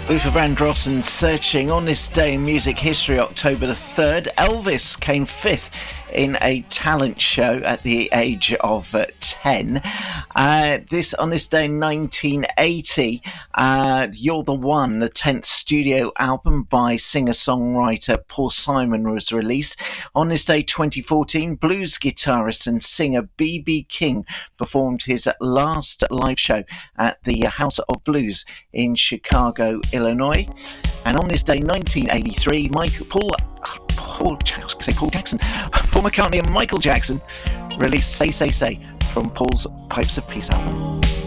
Luther Vandross and Searching. On this day in music history, October the 3rd, Elvis came fifth in a talent show at the age of 10. On this day in 1980, You're the One, the 10th studio album by singer-songwriter Paul Simon, was released. On this day 2014, blues guitarist and singer B.B. King performed his last live show at the House of Blues in Chicago, Illinois. And on this day 1983, Paul McCartney and Michael Jackson released Say Say Say from Paul's Pipes of Peace album.